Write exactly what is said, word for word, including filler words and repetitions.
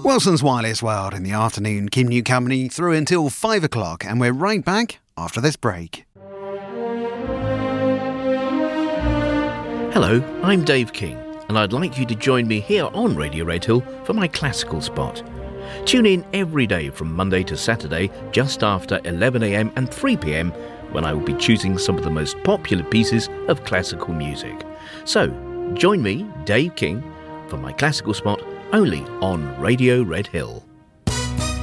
Wilson's Wireless World in the afternoon. Kim New Company through until five o'clock, and we're right back after this break. Hello, I'm Dave King, and I'd like you to join me here on Radio Redhill for my classical spot. Tune in every day from Monday to Saturday just after eleven a m and three p m when I will be choosing some of the most popular pieces of classical music. So, join me, Dave King, for my classical spot only on Radio Redhill.